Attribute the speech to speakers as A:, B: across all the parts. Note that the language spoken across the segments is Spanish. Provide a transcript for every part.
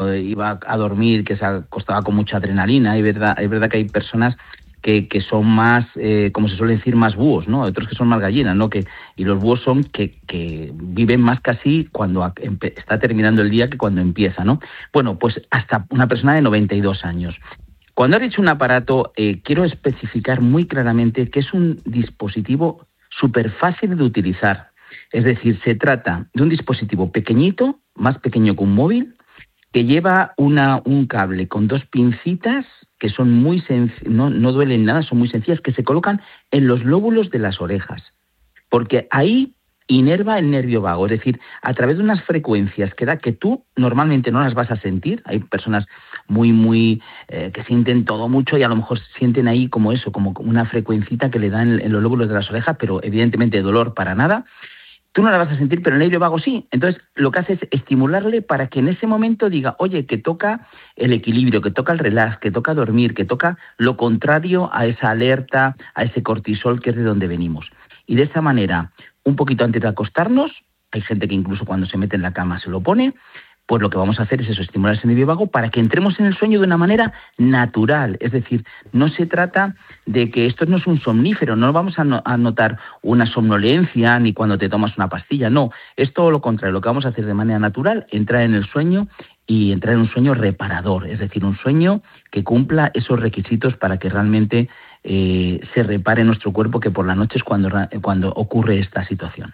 A: cuando iba a dormir, que se acostaba con mucha adrenalina. Es verdad que hay personas que son más, como se suele decir, más búhos, ¿no? Otros que son más gallinas, ¿no? Y los búhos son que viven más casi cuando está terminando el día que cuando empieza, ¿no? Bueno, pues hasta una persona de 92 años. Cuando has dicho un aparato, quiero especificar muy claramente que es un dispositivo súper fácil de utilizar. Es decir, se trata de un dispositivo pequeñito, más pequeño que un móvil, que lleva un cable con 2 pincitas que son muy no duelen nada, son muy sencillas, que se colocan en los lóbulos de las orejas, porque ahí inerva el nervio vago, es decir, a través de unas frecuencias que da que tú normalmente no las vas a sentir. Hay personas muy que sienten todo mucho y a lo mejor sienten ahí como eso, como una frecuencita que le dan en los lóbulos de las orejas, pero evidentemente dolor para nada. Tú no la vas a sentir, pero el nervio vago sí. Entonces, lo que hace es estimularle para que en ese momento diga, oye, que toca el equilibrio, que toca el relax, que toca dormir, que toca lo contrario a esa alerta, a ese cortisol que es de donde venimos. Y de esa manera, un poquito antes de acostarnos, hay gente que incluso cuando se mete en la cama se lo pone, pues lo que vamos a hacer es eso, estimular ese nervio vago para que entremos en el sueño de una manera natural. Es decir, no se trata de que esto no es un somnífero, no vamos a notar una somnolencia ni cuando te tomas una pastilla, no, es todo lo contrario. Lo que vamos a hacer de manera natural, entrar en el sueño y entrar en un sueño reparador, es decir, un sueño que cumpla esos requisitos para que realmente se repare nuestro cuerpo, que por la noche es cuando ocurre esta situación.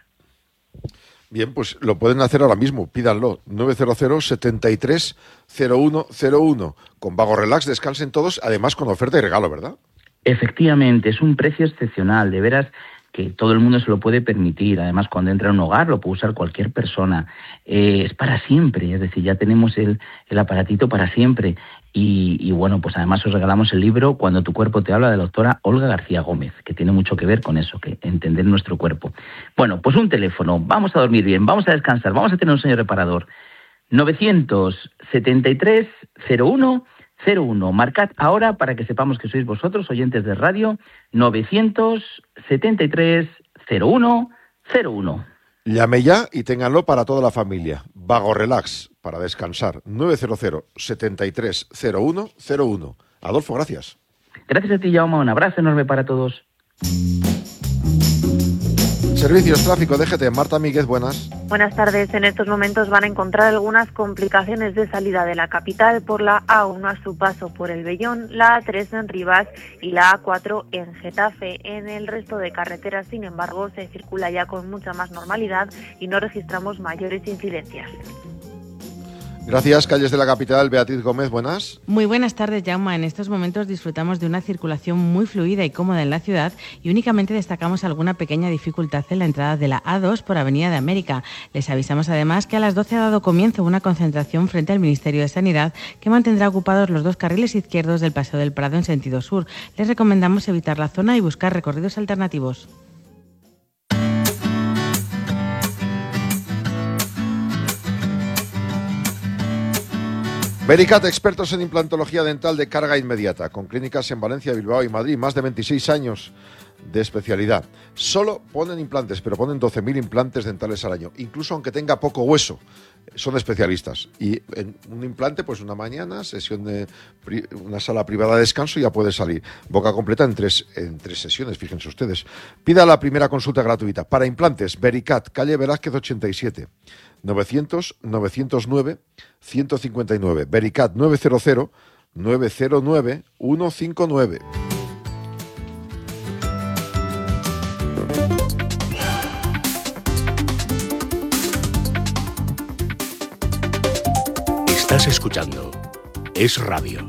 B: Bien, pues lo pueden hacer ahora mismo, pídanlo, 900 73 0101. Con Vago Relax descansen todos, además con oferta y regalo, ¿verdad?
A: Efectivamente, es un precio excepcional, de veras que todo el mundo se lo puede permitir. Además, cuando entra en un hogar lo puede usar cualquier persona. Es para siempre, es decir, ya tenemos el aparatito para siempre. Y bueno, pues además os regalamos el libro Cuando tu cuerpo te habla, de la doctora Olga García Gómez, que tiene mucho que ver con eso, que entender nuestro cuerpo. Bueno, pues un teléfono, vamos a dormir bien, vamos a descansar, vamos a tener un sueño reparador. 973 0101. Marcad ahora para que sepamos que sois vosotros, oyentes de radio, 973 0101.
B: Llame ya y ténganlo para toda la familia. Vago Relax, para descansar. 900 73 0101. Adolfo, gracias.
A: Gracias a ti, Jaume. Un abrazo enorme para todos.
B: Servicios Tráfico, DGT. Marta Míguez, buenas.
C: Buenas tardes. En estos momentos van a encontrar algunas complicaciones de salida de la capital por la A1 a su paso por el Vellón, la A3 en Rivas y la A4 en Getafe. En el resto de carreteras, sin embargo, se circula ya con mucha más normalidad y no registramos mayores incidencias.
B: Gracias. Calles de la capital, Beatriz Gómez, buenas.
D: Muy buenas tardes, Jaume. En estos momentos disfrutamos de una circulación muy fluida y cómoda en la ciudad y únicamente destacamos alguna pequeña dificultad en la entrada de la A2 por Avenida de América. Les avisamos además que a las 12 ha dado comienzo una concentración frente al Ministerio de Sanidad que mantendrá ocupados los 2 carriles izquierdos del Paseo del Prado en sentido sur. Les recomendamos evitar la zona y buscar recorridos alternativos.
B: Vericat, expertos en implantología dental de carga inmediata, con clínicas en Valencia, Bilbao y Madrid, más de 26 años de especialidad. Solo ponen implantes, pero ponen 12.000 implantes dentales al año, incluso aunque tenga poco hueso. Son especialistas. Y en un implante, pues una mañana, sesión de una sala privada de descanso y ya puede salir. Boca completa en tres sesiones, fíjense ustedes. Pida la primera consulta gratuita. Para implantes, Vericat, calle Velázquez 87. 900-909-159. Vericat 900-909-159.
E: Estás escuchando Es Radio.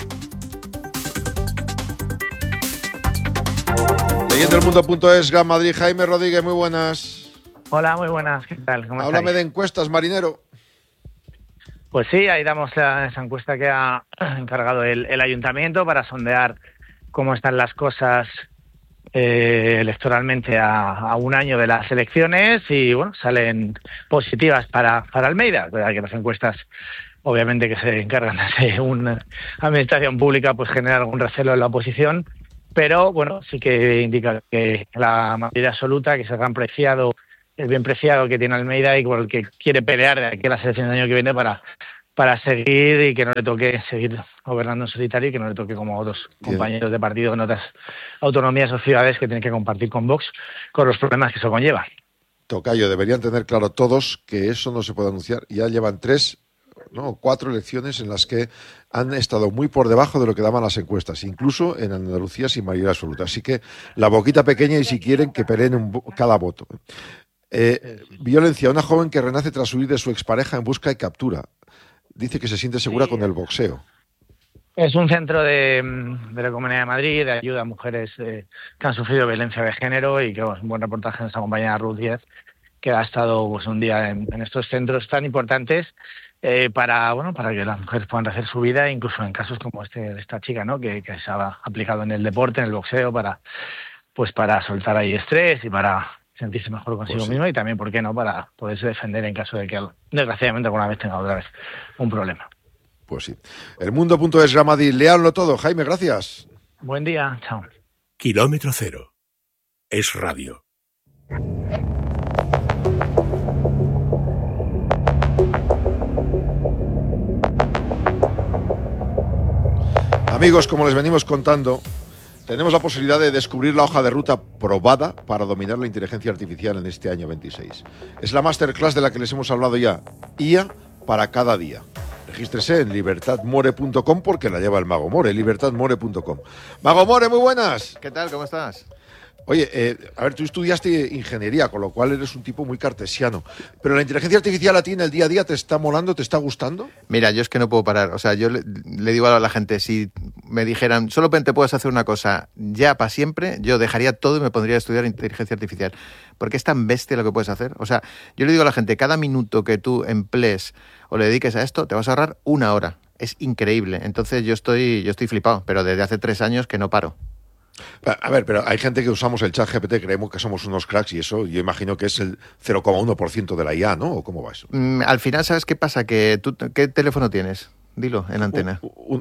B: Leyendelmundo.es, Gran Madrid. Jaime Rodríguez, muy buenas.
F: Hola, muy buenas, ¿qué tal? ¿Cómo
B: Háblame
F: estáis?
B: de encuestas, marinero.
F: Pues sí, ahí damos esa encuesta que ha encargado el ayuntamiento para sondear cómo están las cosas electoralmente a un año de las elecciones y, bueno, salen positivas para Almeida. Que las encuestas, obviamente, que se encargan de una administración pública, pues genera algún recelo en la oposición, pero, bueno, sí que indica que la mayoría absoluta, que es el bien preciado que tiene Almeida y con el que quiere pelear de aquí a las elecciones del año que viene para para seguir y que no le toque seguir gobernando en solitario y que no le toque como a otros compañeros de partido en otras autonomías o ciudades que tienen que compartir con Vox con los problemas que eso conlleva.
B: Tocayo, deberían tener claro todos que eso no se puede anunciar. Ya llevan 4 elecciones en las que han estado muy por debajo de lo que daban las encuestas, incluso en Andalucía sin mayoría absoluta. Así que la boquita pequeña y si quieren que peleen cada voto. Violencia, una joven que renace tras huir de su expareja en busca y captura. Dice que se siente segura con el boxeo.
F: Es un centro de la Comunidad de Madrid, de ayuda a mujeres que han sufrido violencia de género y que es un buen reportaje de nuestra compañera Ruth Díez, que ha estado pues, un día en estos centros tan importantes para que las mujeres puedan rehacer su vida, incluso en casos como de esta chica, ¿no? que se ha aplicado en el deporte, en el boxeo, para soltar ahí estrés y para sentirse mejor consigo mismo y también, ¿por qué no?, para poderse defender en caso de que, desgraciadamente, alguna vez tenga otra vez un problema.
B: Pues sí. Elmundo.es, Ramadi, léanlo todo. Jaime, gracias.
F: Buen día, chao.
E: Kilómetro Cero. Es radio.
B: Amigos, como les venimos contando, tenemos la posibilidad de descubrir la hoja de ruta probada para dominar la inteligencia artificial en este año 26. Es la masterclass de la que les hemos hablado ya. IA para cada día. Regístrese en libertadmore.com porque la lleva el Mago More, libertadmore.com. Mago More, muy buenas.
G: ¿Qué tal? ¿Cómo estás?
B: Oye, a ver, tú estudiaste ingeniería, con lo cual eres un tipo muy cartesiano. Pero la inteligencia artificial a ti en el día a día, ¿te está molando, te está gustando?
G: Mira, yo es que no puedo parar. O sea, yo le digo a la gente, si me dijeran, solo te puedes hacer una cosa ya para siempre, yo dejaría todo y me pondría a estudiar inteligencia artificial. Porque es tan bestia lo que puedes hacer. O sea, yo le digo a la gente, cada minuto que tú emplees o le dediques a esto, te vas a ahorrar 1 hora. Es increíble. Entonces yo estoy flipado, pero desde hace 3 años que no paro.
B: A ver, pero hay gente que usamos el ChatGPT, creemos que somos unos cracks y eso yo imagino que es el 0,1% de la IA, ¿no? ¿O cómo va eso?
G: Al final, ¿sabes qué pasa? Que tú, ¿qué teléfono tienes? Dilo, en antena.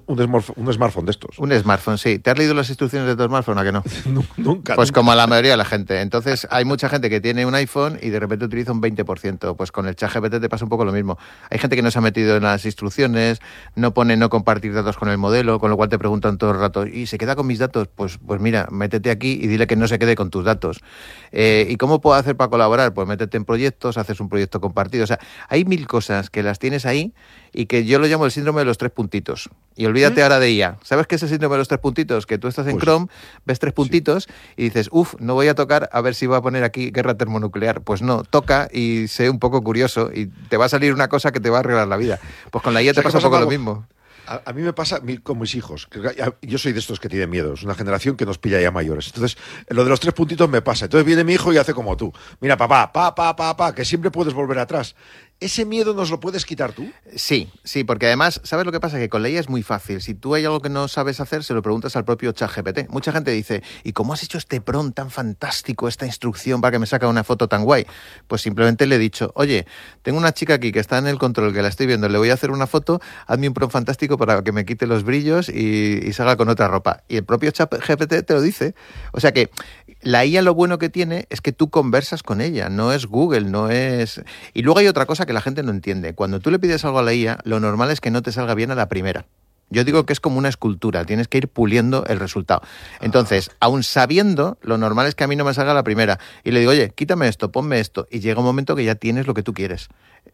B: Un smartphone de estos.
G: Un smartphone, sí. ¿Te has leído las instrucciones de tu smartphone, a que no?
B: Nunca.
G: Pues como a la mayoría de la gente. Entonces, hay mucha gente que tiene un iPhone y de repente utiliza un 20%. Pues con el ChatGPT te pasa un poco lo mismo. Hay gente que no se ha metido en las instrucciones, no pone no compartir datos con el modelo, con lo cual te preguntan todo el rato, ¿y se queda con mis datos? Pues mira, métete aquí y dile que no se quede con tus datos. ¿Y cómo puedo hacer para colaborar? Pues métete en proyectos, haces un proyecto compartido. O sea, hay 1000 cosas que las tienes ahí y que yo lo llamo el síndrome de los 3 puntitos. Y olvídate ahora de IA. ¿Sabes qué es el síndrome de los 3 puntitos? Que tú estás en Chrome, ves 3 puntitos y dices, no voy a tocar a ver si va a poner aquí guerra termonuclear. Pues no, toca y sé un poco curioso y te va a salir una cosa que te va a arreglar la vida. Pues con la IA te pasa un poco lo mismo.
B: A mí me pasa con mis hijos. Yo soy de estos que tienen miedo. Es una generación que nos pilla ya mayores. Entonces, lo de los 3 puntitos me pasa. Entonces viene mi hijo y hace como tú. Mira, papá, que siempre puedes volver atrás. ¿Ese miedo nos lo puedes quitar tú?
G: Sí, porque además, ¿sabes lo que pasa? Que con la IA es muy fácil. Si tú hay algo que no sabes hacer, se lo preguntas al propio ChatGPT. Mucha gente dice, ¿y cómo has hecho este prompt tan fantástico, esta instrucción para que me saque una foto tan guay? Pues simplemente le he dicho, oye, tengo una chica aquí que está en el control, que la estoy viendo, le voy a hacer una foto, hazme un prompt fantástico para que me quite los brillos y salga con otra ropa. Y el propio ChatGPT te lo dice. O sea que la IA lo bueno que tiene es que tú conversas con ella, no es Google, no es... Y luego hay otra cosa que la gente no entiende. Cuando tú le pides algo a la IA, lo normal es que no te salga bien a la primera. Yo digo que es como una escultura, tienes que ir puliendo el resultado. Entonces, aun sabiendo, lo normal es que a mí no me salga a la primera. Y le digo, oye, quítame esto, ponme esto. Y llega un momento que ya tienes lo que tú quieres.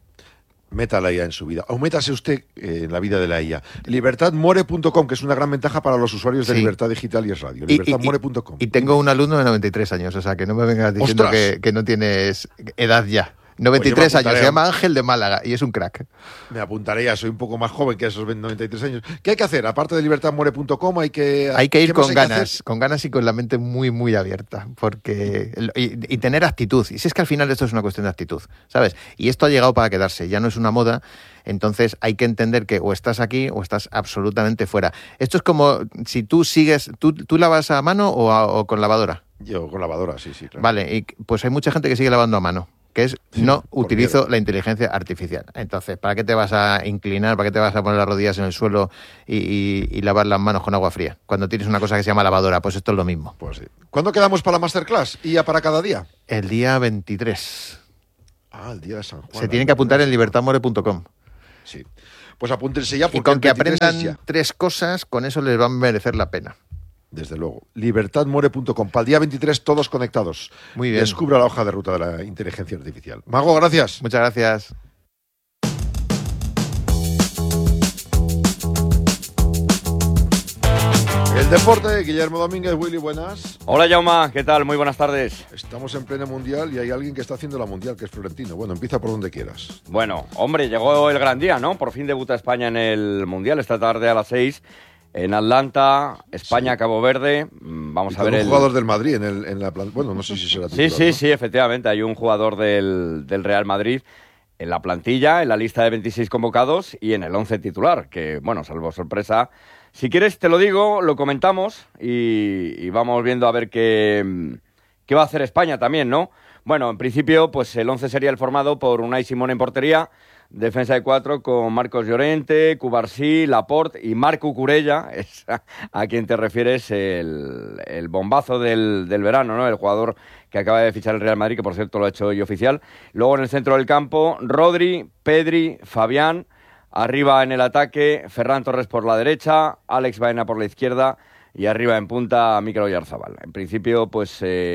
B: Meta la IA en su vida. O métase usted en la vida de la IA. Libertadmore.com, que es una gran ventaja para los usuarios de Libertad Digital y es radio. Libertadmore.com.
G: Y tengo un alumno de 93 años, o sea, que no me vengas diciendo que no tienes edad ya. 93 años, se llama Ángel de Málaga y es un crack.
B: Me apuntaré ya, soy un poco más joven que esos 93 años. ¿Qué hay que hacer? Aparte de libertadmore.com hay que
G: ir con ganas y con la mente muy, muy abierta. Y tener actitud. Y si es que al final esto es una cuestión de actitud, ¿sabes? Y esto ha llegado para quedarse, ya no es una moda. Entonces hay que entender que o estás aquí o estás absolutamente fuera. Esto es como si tú sigues... ¿Tú lavas a mano o con lavadora?
B: Yo con lavadora, sí, claro.
G: Vale, y pues hay mucha gente que sigue lavando a mano, que es no utilizo la inteligencia artificial. Entonces, ¿para qué te vas a inclinar? ¿Para qué te vas a poner las rodillas en el suelo y lavar las manos con agua fría? Cuando tienes una cosa que se llama lavadora, pues esto es lo mismo.
B: Pues sí. ¿Cuándo quedamos para la masterclass? ¿Y ya para cada día?
G: El día 23.
B: El día de San Juan.
G: Se tienen que apuntar en libertadmore.com.
B: Sí. Pues apúntense ya.
G: Y con que
B: el 23
G: aprendan
B: es ya.
G: 3 cosas, con eso les va a merecer la pena.
B: Desde luego. Libertadmuere.com. Para el día 23 todos conectados.
G: Muy bien.
B: Descubra la hoja de ruta de la inteligencia artificial. Mago, gracias.
G: Muchas gracias.
B: El deporte, Guillermo Domínguez. Willy, buenas.
H: Hola, Jaume, ¿qué tal? Muy buenas tardes.
B: Estamos en pleno mundial y hay alguien que está haciendo la mundial, que es Florentino. Bueno, empieza por donde quieras.
H: Bueno, hombre, llegó el gran día, ¿no? Por fin debuta España en el mundial esta tarde a las 6 en Atlanta, España-Cabo Verde. Vamos a ver
B: un jugador del Madrid en la plantilla. Bueno, no sé si será titular,
H: Sí,
B: ¿no?
H: sí, efectivamente. Hay un jugador del Real Madrid en la plantilla, en la lista de 26 convocados y en el 11 titular, que, bueno, salvo sorpresa. Si quieres te lo digo, lo comentamos y vamos viendo a ver qué va a hacer España también, ¿no? Bueno, en principio, pues el 11 sería el formado por Unai Simón en portería, defensa de 4 con Marcos Llorente, Cubarsí, Laporte y Marc Cucurella, es a quien te refieres, el bombazo del verano, ¿no? El jugador que acaba de fichar el Real Madrid, que por cierto lo ha hecho hoy oficial. Luego en el centro del campo, Rodri, Pedri, Fabián. Arriba en el ataque, Ferran Torres por la derecha, Alex Baena por la izquierda y arriba en punta, Mikel Oyarzabal. En principio, pues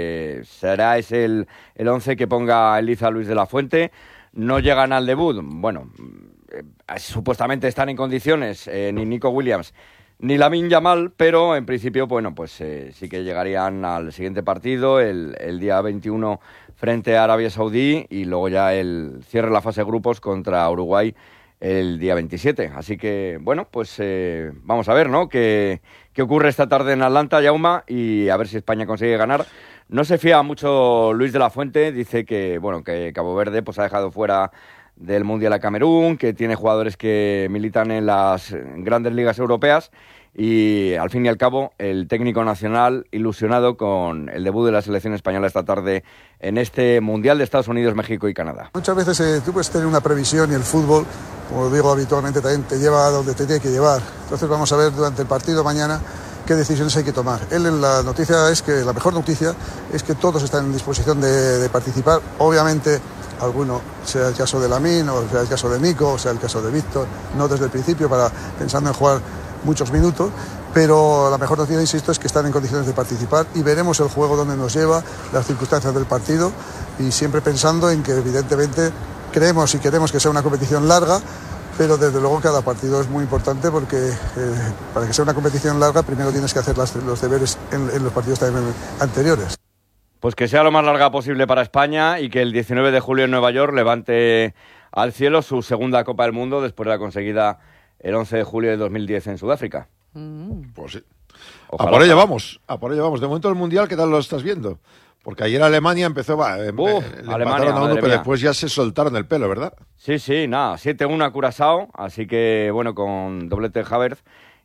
H: será ese el 11 que ponga Eliza Luis de la Fuente. No llegan al debut. Bueno, supuestamente están en condiciones ni Nico Williams ni Lamine Yamal, pero en principio, bueno, pues sí que llegarían al siguiente partido, el día 21 frente a Arabia Saudí y luego ya el cierre de la fase de grupos contra Uruguay el día 27. Así que, bueno, pues vamos a ver, ¿no? ¿Qué ocurre esta tarde en Atlanta, Jaume? Y a ver si España consigue ganar. No se fía mucho Luis de la Fuente. Dice que, bueno, que Cabo Verde pues ha dejado fuera del Mundial a Camerún, que tiene jugadores que militan en las grandes ligas europeas. Y al fin y al cabo, el técnico nacional ilusionado con el debut de la selección española esta tarde en este Mundial de Estados Unidos, México y Canadá.
I: Muchas veces tú puedes tener una previsión y el fútbol, como digo habitualmente, también te lleva a donde te tiene que llevar. Entonces vamos a ver durante el partido mañana qué decisiones hay que tomar. La mejor noticia es que todos están en disposición de participar. Obviamente, alguno, sea el caso de Lamine, o sea el caso de Nico, o sea el caso de Víctor, no desde el principio, pensando en jugar muchos minutos, pero la mejor noticia, insisto, es que están en condiciones de participar y veremos el juego donde nos lleva, las circunstancias del partido y siempre pensando en que evidentemente creemos y queremos que sea una competición larga, pero desde luego cada partido es muy importante porque para que sea una competición larga primero tienes que hacer los deberes en los partidos también anteriores.
H: Pues que sea lo más larga posible para España y que el 19 de julio en Nueva York levante al cielo su segunda Copa del Mundo después de la conseguida el 11 de julio de 2010 en Sudáfrica.
B: Pues sí.
H: Ojalá.
B: A por ello vamos. De momento el Mundial, ¿qué tal lo estás viendo? Porque ayer Alemania empezó, le
H: Alemania,
B: empataron a uno,
H: madre
B: pero
H: mía.
B: después ya se soltaron el pelo, ¿verdad?
H: Sí, nada, 7-1 a Curazao, así que, bueno, con doblete de Havertz,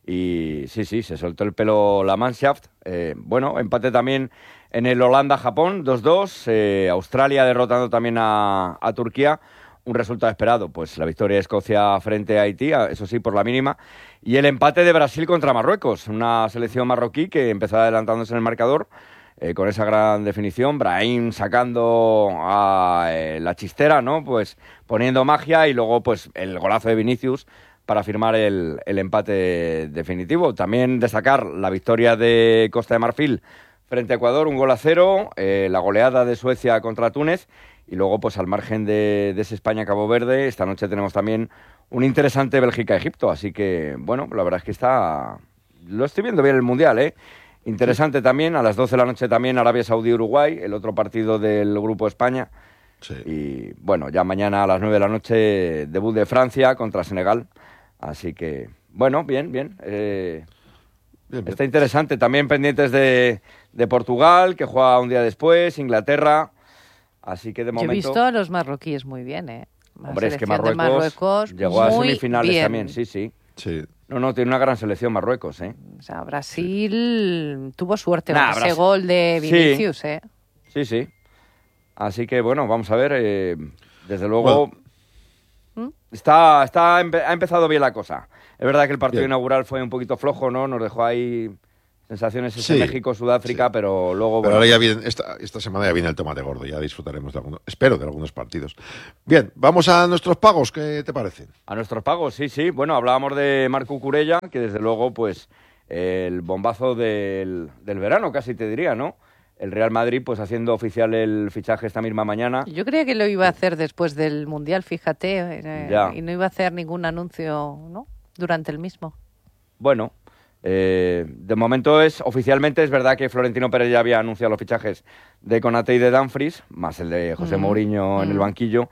H: y sí, se soltó el pelo la Mannschaft. Bueno, empate también en el Holanda-Japón, 2-2, Australia derrotando también a Turquía. Un resultado esperado, pues la victoria de Escocia frente a Haití, eso sí, por la mínima, y el empate de Brasil contra Marruecos, una selección marroquí que empezó adelantándose en el marcador, con esa gran definición, Brahim sacando a la chistera, ¿no? Pues poniendo magia y luego pues el golazo de Vinicius para firmar el empate definitivo. También destacar la victoria de Costa de Marfil frente a Ecuador, 1-0, la goleada de Suecia contra Túnez. Y luego, pues al margen de ese España-Cabo Verde, esta noche tenemos también un interesante Bélgica-Egipto. Así que, bueno, la verdad es que lo estoy viendo bien el Mundial, ¿eh? Interesante también, a las 12 de la noche también Arabia Saudí-Uruguay, el otro partido del Grupo España.
B: Sí.
H: Y, bueno, ya mañana a las 9 de la noche, debut de Francia contra Senegal. Así que, bueno, bien.
B: Bien.
H: Está interesante. También pendientes de Portugal, que juega un día después, Inglaterra. Así que de momento...
J: Yo he visto a los marroquíes muy bien, ¿eh?
H: Hombre, es que
J: Marruecos
H: llegó a semifinales
J: bien.
H: también, sí.
B: Sí.
H: No, tiene una gran selección Marruecos, ¿eh?
J: O sea, Brasil tuvo suerte con ese
H: Brasil.
J: gol de Vinicius, ¿eh?
H: Sí. Así que, bueno, vamos a ver. Desde luego, ha empezado bien la cosa. Es verdad que el partido inaugural fue un poquito flojo, ¿no? Nos dejó ahí sensaciones es
B: Sí,
H: México, Sudáfrica,
B: sí.
H: pero luego...
B: Pero ahora ya viene, esta semana ya viene el tomate gordo, ya disfrutaremos de algunos partidos. Bien, vamos a nuestros pagos, ¿qué te parece?
H: A nuestros pagos, sí. Bueno, hablábamos de Marc Cucurella, que desde luego, pues, el bombazo del verano, casi te diría, ¿no? El Real Madrid, pues, haciendo oficial el fichaje esta misma mañana.
J: Yo creía que lo iba a hacer después del Mundial, fíjate, y no iba a hacer ningún anuncio, ¿no?, durante el mismo.
H: Bueno, de momento oficialmente es verdad que Florentino Pérez ya había anunciado los fichajes de Konaté y de Dumfries, más el de José Mourinho en el banquillo,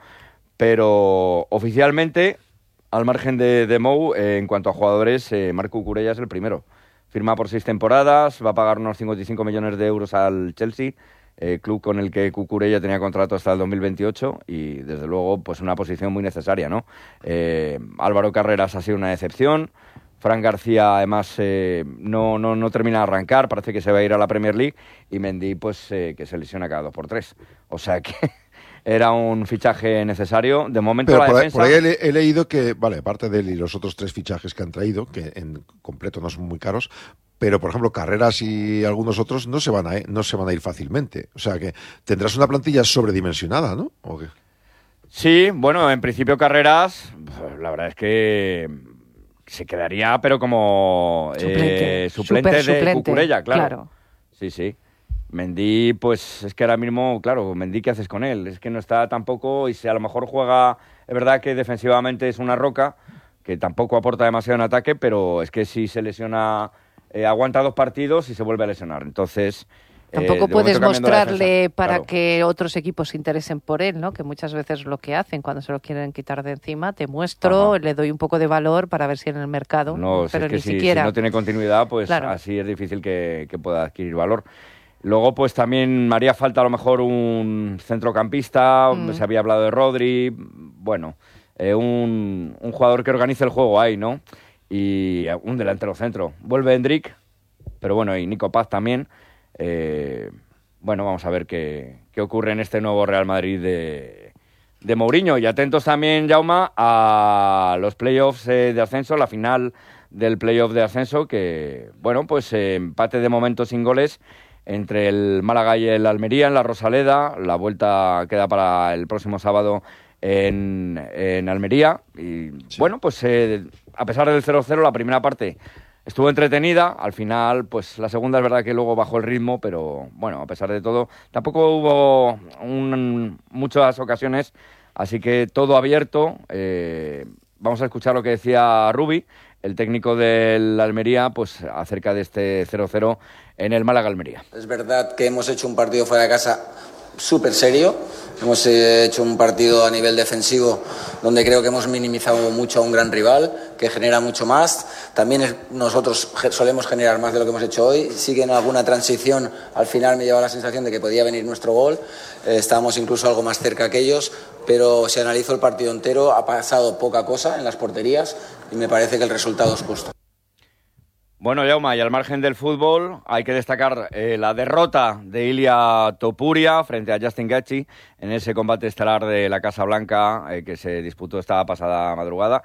H: pero oficialmente, al margen de Mou, en cuanto a jugadores, Marc Cucurella es el primero. Firma por 6 temporadas, va a pagar unos 55 millones de euros al Chelsea, club con el que Cucurella tenía contrato hasta el 2028 y, desde luego, pues una posición muy necesaria, ¿no? Álvaro Carreras ha sido una decepción. Fran García, además, no termina de arrancar, parece que se va a ir a la Premier League, y Mendy, pues, que se lesiona cada 2x3. O sea que era un fichaje necesario. De momento,
B: pero
H: la defensa...
B: por ahí he leído que, vale, aparte de él y los otros 3 fichajes que han traído, que en completo no son muy caros, pero, por ejemplo, Carreras y algunos otros no se van a ir fácilmente. O sea que tendrás una plantilla sobredimensionada, ¿no? ¿O qué?
H: Sí, bueno, en principio Carreras, la verdad es que se quedaría, pero como suplente de Cucurella, claro. Sí. Mendy, pues es que ahora mismo, claro, Mendy, ¿qué haces con él? Es que no está tampoco, y si a lo mejor juega, es verdad que defensivamente es una roca, que tampoco aporta demasiado en ataque, pero es que si se lesiona, aguanta 2 partidos y se vuelve a lesionar. Entonces...
J: Tampoco puedes mostrarle para
H: claro,
J: que otros equipos se interesen por él, ¿no? Que muchas veces lo que hacen cuando se lo quieren quitar de encima, te muestro, le doy un poco de valor para ver si en el mercado,
H: no,
J: pero
H: es que
J: ni
H: si
J: siquiera.
H: Si no tiene continuidad, pues claro, así es difícil que pueda adquirir valor. Luego, pues también haría falta a lo mejor un centrocampista, se había hablado de Rodri, bueno, un jugador que organice el juego ahí, ¿no? Y un delantero centro. Vuelve Hendrik, pero bueno, y Nico Paz también. Bueno, vamos a ver qué ocurre en este nuevo Real Madrid de Mourinho. Y atentos también, Jaume, a los playoffs de ascenso, la final del playoff de ascenso, que, bueno, pues empate de momento sin goles entre el Málaga y el Almería en la Rosaleda. La vuelta queda para el próximo sábado en Almería. Y sí, bueno, pues a pesar del 0-0, la primera parte estuvo entretenida. Al final, pues la segunda es verdad que luego bajó el ritmo, pero bueno, a pesar de todo, tampoco hubo muchas ocasiones, así que todo abierto. Vamos a escuchar lo que decía Rubi, el técnico del Almería, pues acerca de este 0-0 en el Málaga-Almería.
K: Es verdad que hemos hecho un partido fuera de casa súper serio. Hemos hecho un partido a nivel defensivo donde creo que hemos minimizado mucho a un gran rival que genera mucho más. También nosotros solemos generar más de lo que hemos hecho hoy. Sí que en alguna transición al final me lleva la sensación de que podía venir nuestro gol. Estábamos incluso algo más cerca que ellos, pero si analizo el partido entero ha pasado poca cosa en las porterías y me parece que el resultado es justo.
H: Bueno, Jaume, y al margen del fútbol hay que destacar la derrota de Ilia Topuria frente a Justin Gaethje en ese combate estelar de la Casa Blanca que se disputó esta pasada madrugada.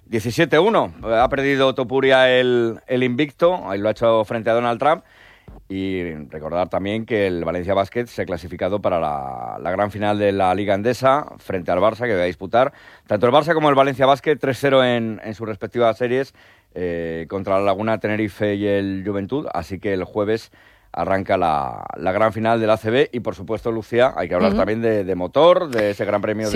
H: 17-1, ha perdido Topuria el invicto, ahí lo ha hecho frente a Donald Trump. Y recordar también que el Valencia Basket se ha clasificado para la gran final de la Liga Endesa frente al Barça, que va a disputar tanto el Barça como el Valencia Basket 3-0 en sus respectivas series contra la Laguna Tenerife y el Juventud. Así que el jueves arranca la gran final del ACB y, por supuesto, Lucía, hay que hablar también de motor, de ese gran premio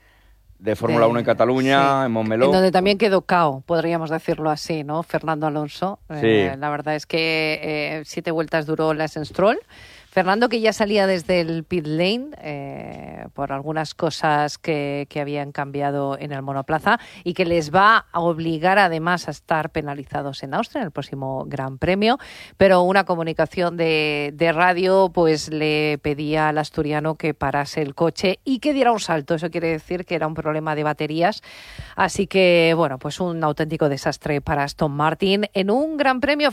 H: de Fórmula 1 en Cataluña, en Montmeló.
J: En donde también quedó cao, podríamos decirlo así, ¿no? Fernando Alonso.
H: Sí.
J: La verdad es que 7 vueltas duró Lance Stroll. Fernando, que ya salía desde el pit lane por algunas cosas que habían cambiado en el monoplaza y que les va a obligar además a estar penalizados en Austria en el próximo Gran Premio. Pero una comunicación de radio pues le pedía al asturiano que parase el coche y que diera un salto. Eso quiere decir que era un problema de baterías. Así que, bueno, pues un auténtico desastre para Aston Martin en un Gran Premio.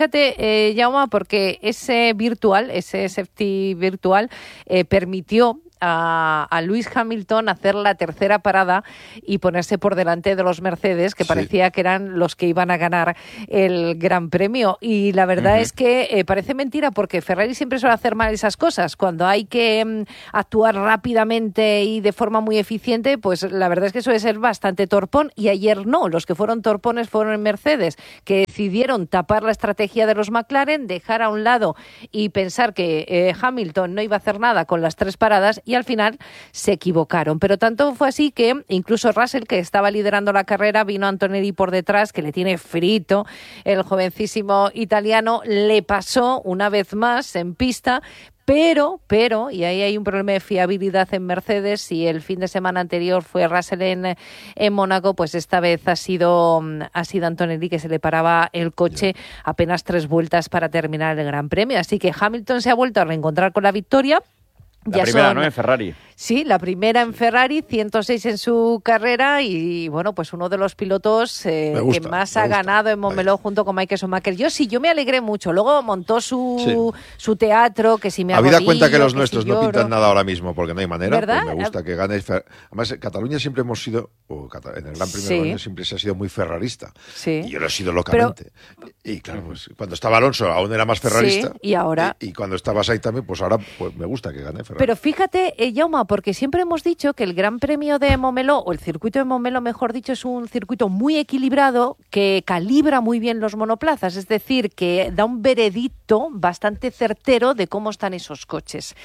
J: Fíjate, Jaume, porque ese safety virtual permitió a Lewis Hamilton hacer la tercera parada y ponerse por delante de los Mercedes, que parecía que eran los que iban a ganar el Gran Premio. Y la verdad es que parece mentira, porque Ferrari siempre suele hacer mal esas cosas. Cuando hay que actuar rápidamente y de forma muy eficiente, pues la verdad es que suele ser bastante torpón. Y ayer no, los que fueron torpones fueron en Mercedes, que decidieron tapar la estrategia de los McLaren, dejar a un lado y pensar que Hamilton no iba a hacer nada con las 3 paradas, y al final se equivocaron. Pero tanto fue así que incluso Russell, que estaba liderando la carrera, vino Antonelli por detrás, que le tiene frito el jovencísimo italiano, le pasó una vez más en pista. Pero, y ahí hay un problema de fiabilidad en Mercedes. Si el fin de semana anterior fue Russell en Mónaco, pues esta vez ha sido Antonelli, que se le paraba el coche apenas 3 vueltas para terminar el Gran Premio. Así que Hamilton se ha vuelto a reencontrar con la victoria.
H: La primera, ¿no?, en Ferrari.
J: Sí, la primera en Ferrari, 106 en su carrera, y bueno, pues uno de los pilotos que más ha ganado en Montmeló junto con Michael Schumacher. Yo me alegré mucho. Luego montó su teatro, que si me arrodillo,
B: habida cuenta que los nuestros
J: si
B: no
J: lloro.
B: pintan nada ahora mismo, porque no hay manera.
J: ¿Verdad?
B: Pues me gusta que gane. Además, en Cataluña siempre hemos sido, en el Gran Premio de Cataluña siempre se ha sido muy ferrarista.
J: Sí.
B: Y yo lo he sido locamente. Y claro, pues cuando estaba Alonso aún era más ferrarista.
J: Sí, y ahora.
B: Y cuando estaba Sainz también, pues ahora pues me gusta que gane Ferrari.
J: Pero fíjate, Jaume, porque siempre hemos dicho que el Gran Premio de Montmeló, o el circuito de Montmeló, mejor dicho, es un circuito muy equilibrado que calibra muy bien los monoplazas, es decir, que da un veredicto bastante certero de cómo están esos coches.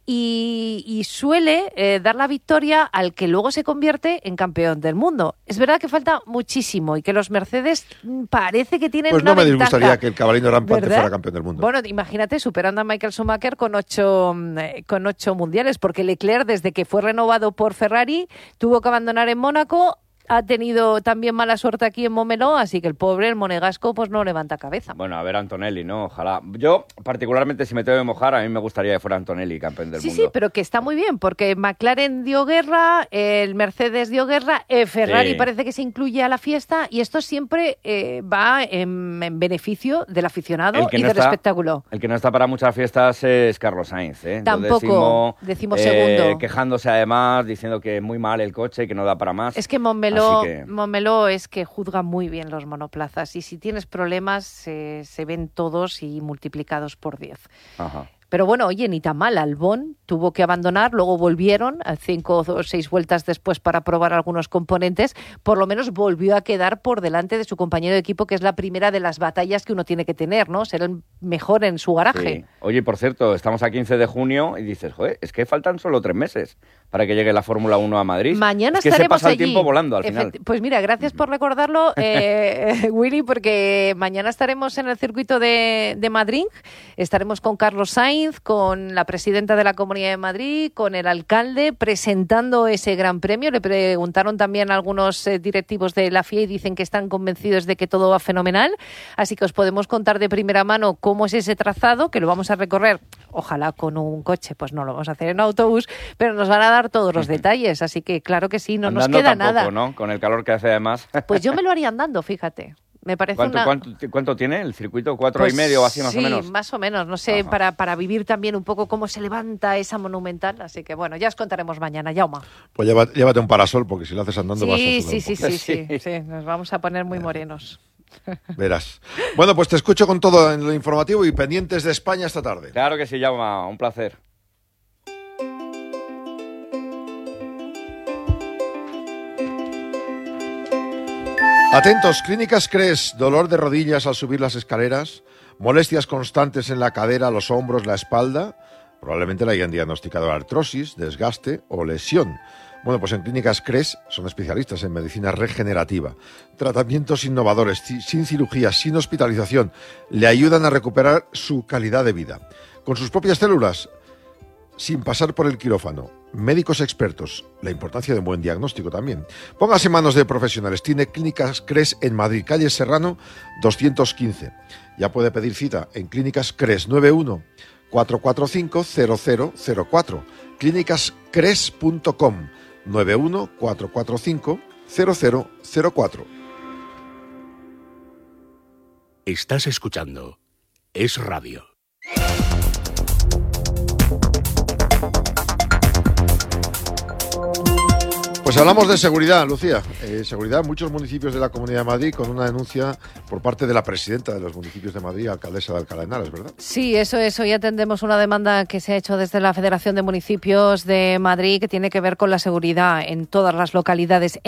J: Y suele dar la victoria al que luego se convierte en campeón del mundo. Es verdad que falta muchísimo y que los Mercedes parece que tienen una ventaja.
B: Pues no me disgustaría que el caballino rampante fuera campeón del mundo.
J: Bueno, imagínate, superando a Michael Schumacher con 8 mundiales, porque Leclerc, desde que fue renovado por Ferrari, tuvo que abandonar en Mónaco. Ha tenido también mala suerte aquí en Montmeló, así que el pobre, el monegasco, pues no levanta cabeza.
H: Bueno, a ver, Antonelli, ¿no? Ojalá. Yo, particularmente, si me tengo que mojar, a mí me gustaría que fuera Antonelli campeón del mundo.
J: Sí, pero que está muy bien, porque McLaren dio guerra, el Mercedes dio guerra, Ferrari parece que se incluye a la fiesta, y esto siempre va en beneficio del aficionado y del espectáculo.
H: El que no está para muchas fiestas es Carlos Sainz, ¿eh?
J: Tampoco, decimos segundo.
H: Quejándose además, diciendo que muy mal el coche y que no da para más.
J: Es que Montmeló es que juzga muy bien los monoplazas, y si tienes problemas se ven todos y multiplicados por 10.
H: Ajá.
J: Pero bueno, oye, ni tan mal. Albon tuvo que abandonar, luego volvieron 5 o 6 vueltas después para probar algunos componentes. Por lo menos volvió a quedar por delante de su compañero de equipo, que es la primera de las batallas que uno tiene que tener, ¿no? Ser el mejor en su garaje.
H: Sí. Oye, por cierto, estamos a 15 de junio y dices, joder, es que faltan solo 3 meses para que llegue la Fórmula 1 a Madrid.
J: Mañana
H: es que
J: estaremos
H: se pasa
J: allí.
H: El tiempo volando al final.
J: Pues mira, gracias por recordarlo, Willy, porque mañana estaremos en el circuito de Madrid. Estaremos con Carlos Sainz, con la presidenta de la Comunidad de Madrid, con el alcalde, presentando ese Gran Premio. Le preguntaron también a algunos directivos de la FIA y dicen que están convencidos de que todo va fenomenal. Así que os podemos contar de primera mano cómo es ese trazado, que lo vamos a recorrer, ojalá con un coche, pues no lo vamos a hacer en autobús, pero nos van a dar todos los detalles. Así que claro que sí, no
H: andando
J: nos queda
H: tampoco,
J: nada.
H: ¿no? Con el calor que hace además.
J: Pues yo me lo haría andando, fíjate. Me parece
H: ¿Cuánto tiene el circuito? ¿4 y medio o así más o menos?
J: Sí, más o menos. No sé, para vivir también un poco cómo se levanta esa monumental. Así que bueno, ya os contaremos mañana, Jaume.
B: Pues llévate un parasol, porque si lo haces andando vas a sudar
J: Sí, nos vamos a poner muy morenos.
B: Verás. Bueno, pues te escucho con todo en lo informativo y pendientes de España esta tarde.
H: Claro que sí, Jaume, un placer.
B: Atentos, Clínicas Cres, dolor de rodillas al subir las escaleras, molestias constantes en la cadera, los hombros, la espalda, probablemente le hayan diagnosticado artrosis, desgaste o lesión. Bueno, pues en Clínicas Cres son especialistas en medicina regenerativa. Tratamientos innovadores, sin cirugía, sin hospitalización, le ayudan a recuperar su calidad de vida. Con sus propias células, sin pasar por el quirófano. Médicos expertos, la importancia de un buen diagnóstico también. Póngase en manos de profesionales. Tiene Clínicas Cres en Madrid, calle Serrano 215. Ya puede pedir cita en Clínicas Cres 91 445 0004. clínicascres.com 91 445 0004.
E: Estás escuchando Es Radio.
B: Pues hablamos de seguridad, Lucía. Seguridad en muchos municipios de la Comunidad de Madrid con una denuncia por parte de la presidenta de los municipios de Madrid, alcaldesa de Alcalá de Henares, ¿verdad?
J: Sí, eso es. Hoy atendemos una demanda que se ha hecho desde la Federación de Municipios de Madrid que tiene que ver con la seguridad en todas las localidades,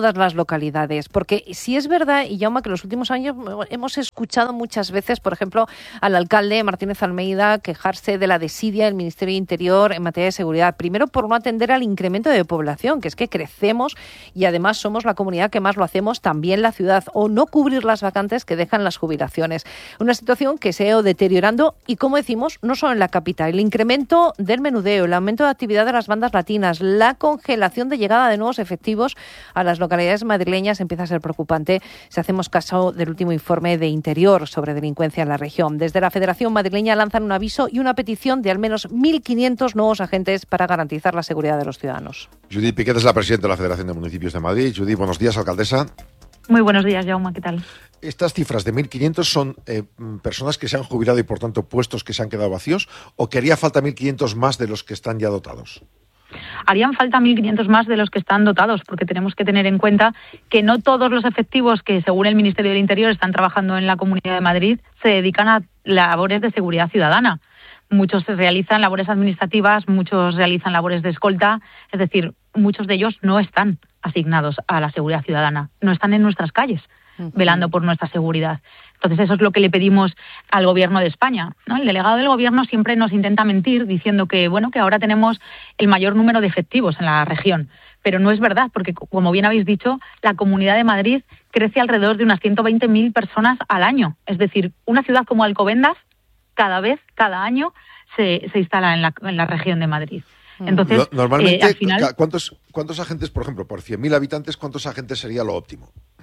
J: Porque sí es verdad, y Jaume, que en los últimos años hemos escuchado muchas veces, por ejemplo, al alcalde Martínez Almeida quejarse de la desidia del Ministerio de Interior en materia de seguridad. Primero, por no atender al incremento de población, que es que crecemos y además somos la comunidad que más lo hacemos, también la ciudad, o no cubrir las vacantes que dejan las jubilaciones. Una situación que se ha ido deteriorando y, como decimos, no solo en la capital. El incremento del menudeo, el aumento de actividad de las bandas latinas, la congelación de llegada de nuevos efectivos a las localidades madrileñas empieza a ser preocupante si hacemos caso del último informe de Interior sobre delincuencia en la región. Desde la Federación Madrileña lanzan un aviso y una petición de al menos 1.500 nuevos agentes para garantizar la seguridad de los ciudadanos.
B: Judith Piquet es la presidenta de la Federación de Municipios de Madrid. Judith, buenos días, alcaldesa.
L: Muy buenos días, Jaume, ¿qué tal?
B: ¿Estas cifras de 1.500 son personas que se han jubilado y, por tanto, puestos que se han quedado vacíos? ¿O que haría falta 1.500 más de los que están ya dotados?
L: Harían falta 1.500 más de los que están dotados, porque tenemos que tener en cuenta que no todos los efectivos que, según el Ministerio del Interior, están trabajando en la Comunidad de Madrid se dedican a labores de seguridad ciudadana. Muchos realizan labores administrativas, muchos realizan labores de escolta, es decir, muchos de ellos no están asignados a la seguridad ciudadana, no están en nuestras calles velando por nuestra seguridad. Entonces eso es lo que le pedimos al Gobierno de España, ¿no? El delegado del Gobierno siempre nos intenta mentir diciendo que, bueno, que ahora tenemos el mayor número de efectivos en la región, pero no es verdad, porque como bien habéis dicho, la Comunidad de Madrid crece alrededor de unas 120.000 personas al año, es decir, una ciudad como Alcobendas cada año se instala en la región de Madrid. Entonces,
B: normalmente,
L: al final,
B: ¿cuántos agentes, por ejemplo, por 100.000 habitantes, cuántos agentes sería lo óptimo?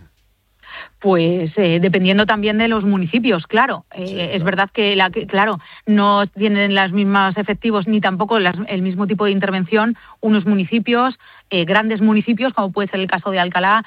L: Pues dependiendo también de los municipios, claro. Es verdad que, claro, no tienen los mismos efectivos ni tampoco el mismo tipo de intervención unos municipios, grandes municipios, como puede ser el caso de Alcalá,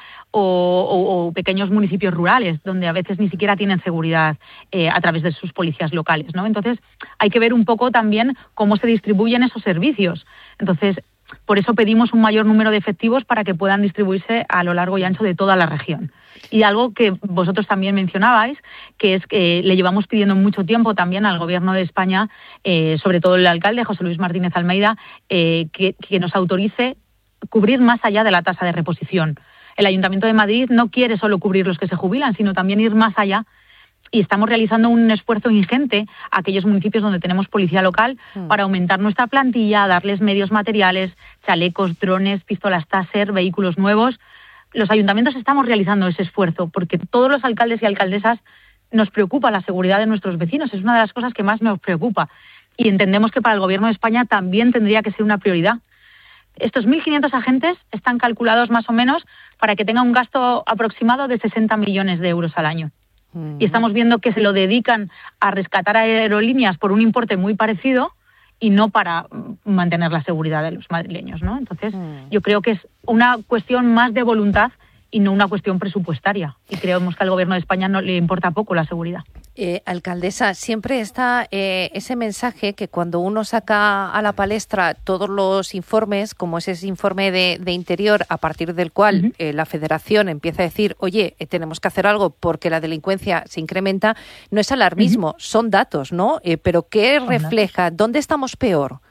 L: o pequeños municipios rurales, donde a veces ni siquiera tienen seguridad a través de sus policías locales, ¿no? Entonces, hay que ver un poco también cómo se distribuyen esos servicios. Entonces, por eso pedimos un mayor número de efectivos para que puedan distribuirse a lo largo y ancho de toda la región. Y algo que vosotros también mencionabais, que es que le llevamos pidiendo mucho tiempo también al Gobierno de España, sobre todo el alcalde José Luis Martínez Almeida, que nos autorice cubrir más allá de la tasa de reposición. El Ayuntamiento de Madrid no quiere solo cubrir los que se jubilan, sino también ir más allá. Y estamos realizando un esfuerzo ingente a aquellos municipios donde tenemos policía local para aumentar nuestra plantilla, darles medios materiales, chalecos, drones, pistolas Taser, vehículos nuevos. Los ayuntamientos estamos realizando ese esfuerzo porque todos los alcaldes y alcaldesas nos preocupa la seguridad de nuestros vecinos. Es una de las cosas que más nos preocupa. Y entendemos que para el Gobierno de España también tendría que ser una prioridad. Estos 1.500 agentes están calculados más o menos para que tenga un gasto aproximado de 60 millones de euros al año. Y estamos viendo que se lo dedican a rescatar aerolíneas por un importe muy parecido y no para mantener la seguridad de los madrileños, ¿no? Entonces, yo creo que es una cuestión más de voluntad y no una cuestión presupuestaria. Y creemos que al Gobierno de España no le importa poco la seguridad.
J: Alcaldesa, siempre está ese mensaje que cuando uno saca a la palestra todos los informes, como es ese informe de Interior, a partir del cual la Federación empieza a decir, oye, tenemos que hacer algo porque la delincuencia se incrementa, no es alarmismo, son datos, ¿no? Pero ¿qué refleja? ¿Dónde estamos peor?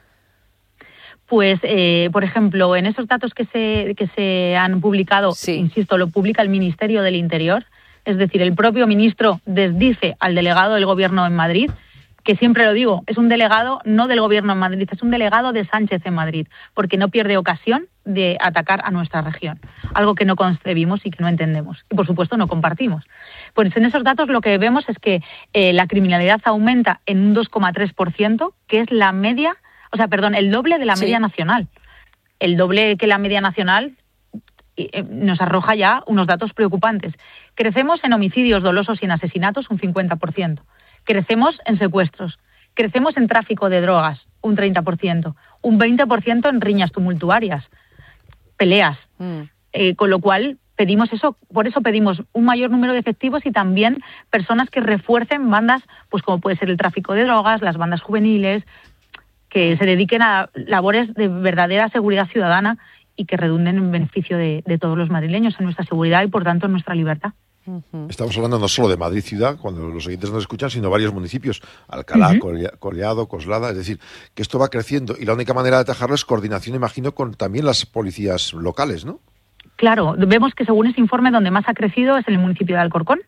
L: Pues, por ejemplo, en esos datos que se han publicado, insisto, lo publica el Ministerio del Interior. Es decir, el propio ministro desdice al delegado del Gobierno en Madrid, que siempre lo digo, es un delegado no del Gobierno en Madrid, es un delegado de Sánchez en Madrid, porque no pierde ocasión de atacar a nuestra región, algo que no concebimos y que no entendemos, y por supuesto no compartimos. Pues en esos datos lo que vemos es que la criminalidad aumenta en un 2,3%, que es la media, el doble de la media nacional. El doble que la media nacional nos arroja ya unos datos preocupantes. Crecemos en homicidios dolosos y en asesinatos un 50%. Crecemos en secuestros. Crecemos en tráfico de drogas un 30%. Un 20% en riñas tumultuarias, peleas. Con lo cual pedimos eso, por eso pedimos un mayor número de efectivos y también personas que refuercen bandas, pues como puede ser el tráfico de drogas, las bandas juveniles, que se dediquen a labores de verdadera seguridad ciudadana y que redunden en beneficio de todos los madrileños, en nuestra seguridad y, por tanto, en nuestra libertad.
B: Estamos hablando no solo de Madrid ciudad, cuando los oyentes nos escuchan, sino varios municipios, Alcalá, Collado, Coslada, es decir, que esto va creciendo y la única manera de atajarlo es coordinación, imagino, con también las policías locales, ¿no?
L: Claro, vemos que según ese informe donde más ha crecido es en el municipio de Alcorcón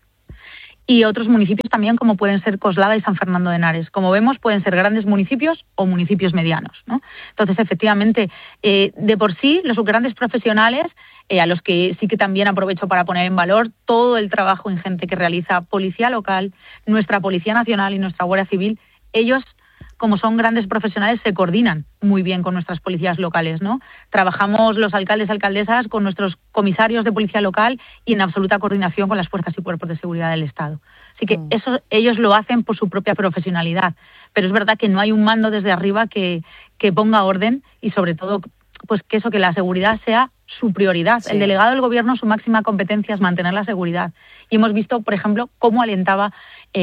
L: y otros municipios también como pueden ser Coslada y San Fernando de Henares. Como vemos pueden ser grandes municipios o municipios medianos, ¿no? Entonces, efectivamente, de por sí los grandes profesionales, a los que sí que también aprovecho para poner en valor todo el trabajo ingente que realiza Policía Local, nuestra Policía Nacional y nuestra Guardia Civil, ellos, como son grandes profesionales, se coordinan muy bien con nuestras policías locales, ¿no? Trabajamos los alcaldes y alcaldesas con nuestros comisarios de policía local y en absoluta coordinación con las fuerzas y cuerpos de seguridad del Estado. Así que eso ellos lo hacen por su propia profesionalidad, pero es verdad que no hay un mando desde arriba que ponga orden y, sobre todo, pues que la seguridad sea su prioridad. Sí. El delegado del Gobierno, su máxima competencia es mantener la seguridad. Y hemos visto, por ejemplo, cómo alentaba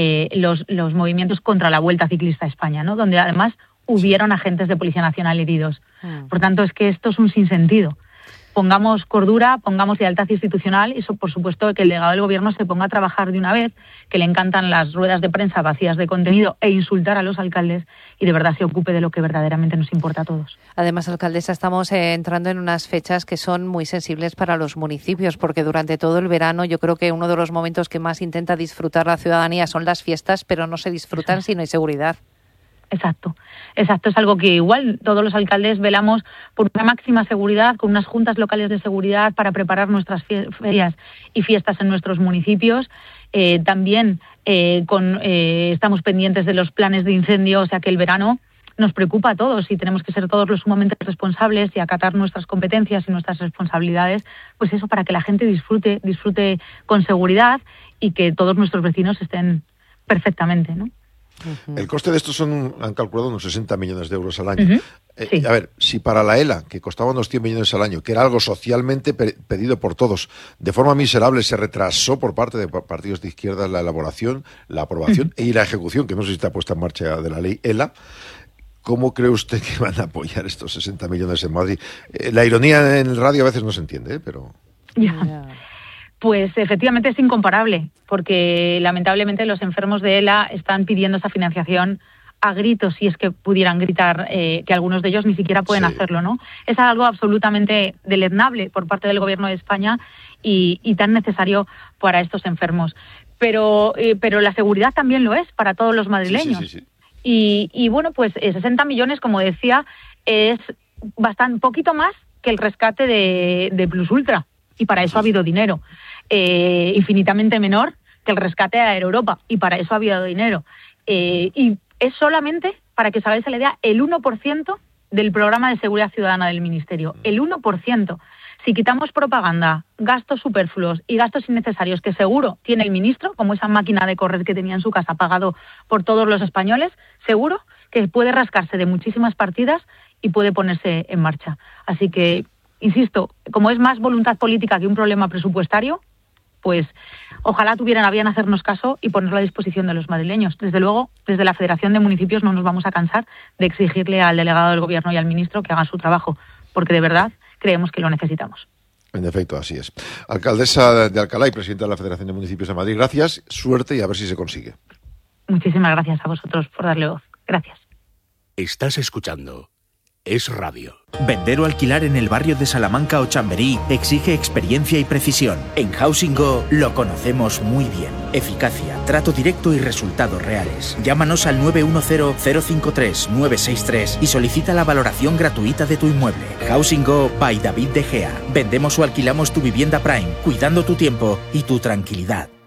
L: los movimientos contra la Vuelta Ciclista a España, ¿no? Donde además hubieron agentes de Policía Nacional heridos. Por tanto, es que esto es un sinsentido. Pongamos cordura, pongamos lealtad institucional y, por supuesto, que el delegado del Gobierno se ponga a trabajar de una vez, que le encantan las ruedas de prensa vacías de contenido e insultar a los alcaldes y de verdad se ocupe de lo que verdaderamente nos importa a todos.
J: Además, alcaldesa, estamos entrando en unas fechas que son muy sensibles para los municipios, porque durante todo el verano yo creo que uno de los momentos que más intenta disfrutar la ciudadanía son las fiestas, pero no se disfrutan si no hay seguridad.
L: Exacto. Es algo que igual todos los alcaldes velamos por una máxima seguridad, con unas juntas locales de seguridad para preparar nuestras ferias y fiestas en nuestros municipios. También estamos pendientes de los planes de incendio, o sea que el verano nos preocupa a todos y tenemos que ser todos los sumamente responsables y acatar nuestras competencias y nuestras responsabilidades, pues eso, para que la gente disfrute con seguridad y que todos nuestros vecinos estén perfectamente, ¿no?
B: El coste de esto han calculado unos 60 millones de euros al año. Sí. A ver, si para la ELA, que costaba unos 100 millones al año, que era algo socialmente pedido por todos, de forma miserable se retrasó por parte de partidos de izquierda la elaboración, la aprobación y la ejecución, que no sé si está puesta en marcha, de la ley ELA, ¿cómo cree usted que van a apoyar estos 60 millones en Madrid? La ironía en el radio a veces no se entiende, pero...
L: Ya. Pues efectivamente es incomparable, porque lamentablemente los enfermos de ELA están pidiendo esa financiación a gritos, si es que pudieran gritar, que algunos de ellos ni siquiera pueden hacerlo, ¿no? Es algo absolutamente deleznable por parte del Gobierno de España y tan necesario para estos enfermos. Pero la seguridad también lo es para todos los madrileños. Sí. Y bueno, pues 60 millones, como decía, es bastante poquito más que el rescate de Plus Ultra. Y para eso ha habido dinero. Infinitamente menor que el rescate a Aeroeuropa. Y para eso ha habido dinero. Y es solamente, para que os hagáis la idea, el 1% del programa de seguridad ciudadana del Ministerio. El 1%. Si quitamos propaganda, gastos superfluos y gastos innecesarios que seguro tiene el ministro, como esa máquina de correr que tenía en su casa pagado por todos los españoles, seguro que puede rascarse de muchísimas partidas y puede ponerse en marcha. Así que... insisto, como es más voluntad política que un problema presupuestario, pues ojalá tuvieran a bien hacernos caso y ponerlo a disposición de los madrileños. Desde luego, desde la Federación de Municipios no nos vamos a cansar de exigirle al delegado del Gobierno y al ministro que hagan su trabajo, porque de verdad creemos que lo necesitamos.
B: En efecto, así es. Alcaldesa de Alcalá y presidenta de la Federación de Municipios de Madrid, gracias, suerte y a ver si se consigue.
L: Muchísimas gracias a vosotros por darle voz. Gracias.
E: Estás escuchando Es Radio.
M: Vender o alquilar en el barrio de Salamanca o Chamberí exige experiencia y precisión. En Housing Go lo conocemos muy bien. Eficacia, trato directo y resultados reales. Llámanos al 910-053-963 y solicita la valoración gratuita de tu inmueble. Housing Go by David De Gea. Vendemos o alquilamos tu vivienda Prime, cuidando tu tiempo y tu tranquilidad.